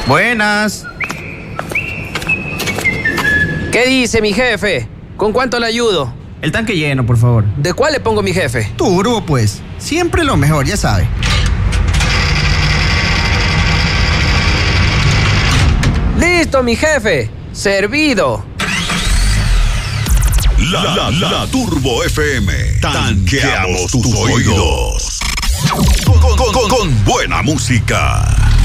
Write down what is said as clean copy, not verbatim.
Buenas. ¿Qué dice mi jefe? ¿Con cuánto le ayudo? El tanque lleno, por favor. ¿De cuál le pongo mi jefe? Turbo, pues. Siempre lo mejor, ya sabe. ¡Listo, mi jefe! ¡Servido! La Turbo FM. Tanqueamos tus oídos. Con buena música.